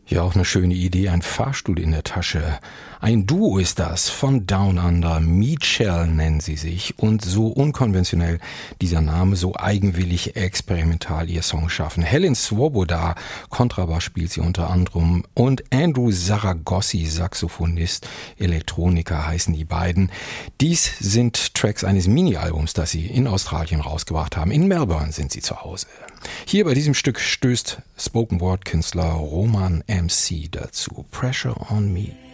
Ja, auch eine schöne Idee, ein Fahrstuhl in der Tasche. Ein Duo ist das, von Down Under. Meatshell nennen sie sich und so unkonventionell dieser Name, so eigenwillig experimental ihr Song schaffen. Helen Swoboda, Kontrabass spielt sie unter anderem und Andrew Saragossi, Saxophonist, Elektroniker heißen die beiden. Dies sind Tracks eines Mini-Albums, das sie in Australien rausgebracht haben. In Melbourne sind sie zu Hause. Hier bei diesem Stück stößt Spoken-Word-Künstler Roman MC dazu. Pressure on Me.